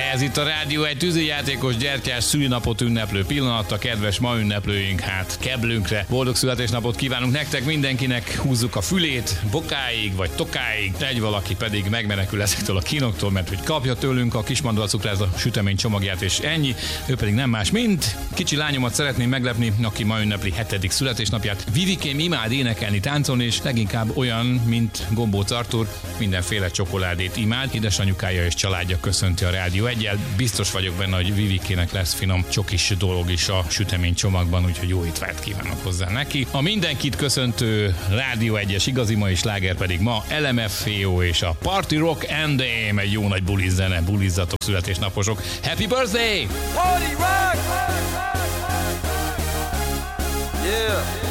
Ez itt a Rádió egy tűzijátékos gyertyás szülinapot ünneplő pillanat, a kedves ma ünneplőink, hát keblünkre. Boldog születésnapot kívánunk nektek, mindenkinek, húzzuk a fülét, bokáig vagy tokáig, egy valaki pedig megmenekül ezektől a kínoktól, mert hogy kapja tőlünk a Kismandula cukrászda sütemény csomagját, és ennyi. Ő pedig nem más, mint kicsi lányomat szeretném meglepni, aki ma ünnepli 7. születésnapját. Vivikém imád énekelni, táncolni, és leginkább olyan, mint Gombóc Artúr, mindenféle csokoládét imád. Édesanyukája és családja köszönti a Rádió Egyel. Biztos vagyok benne, hogy Vivikének lesz finom csokis dolog is a sütemény csomagban, úgyhogy jó étvágyat kívánok hozzá neki. A mindenkit köszöntő Rádió 1-es igazi mai sláger pedig ma LMFAO és a Party Rock Endgame, egy jó nagy buliz zene. Bulizzatok, születésnaposok. Happy birthday! Party rock! Yeah.